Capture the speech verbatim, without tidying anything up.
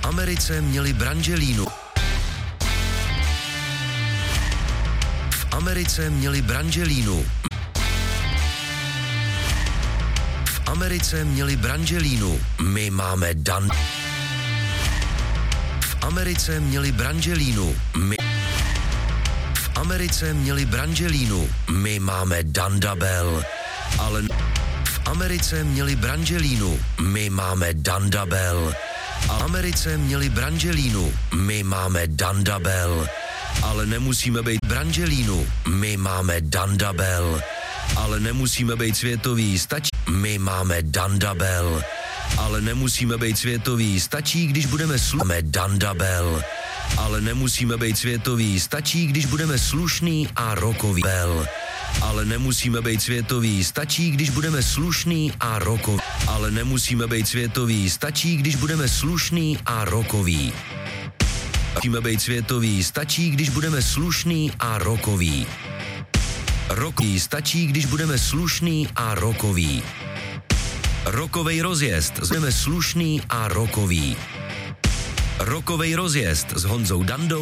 Americe měli Brangelinu. V Americe měli Brangelinu. V Americe měli Brangelinu. My máme Dan. V Americe měli Brangelinu. My. V Americe měli Brangelinu. My máme Dandabel. Ale v Americe měli Brangelinu. My máme Dandabel. A v Americe měli Brangelinu. My máme Dandabel. Ale nemusíme být Brangelinu. My máme Dandabel. Ale nemusíme být světový, stačí. My máme Dandabel. Ale nemusíme být světový, stačí, když budeme slušný. Dandabel. Ale nemusíme být světový, stačí, když budeme slušný a rockový. Bel. Ale nemusíme být světový, stačí, když budeme slušný a rockový. Ale nemusíme být světový, stačí, když budeme slušný a rockový. Musíme být světový, stačí, když budeme slušný a rockový. Rockový stačí, když budeme slušný a rockový. Rockovej rozjezd, budeme slušný a rockový. Rockovej rozjezd s Honzou Dandou.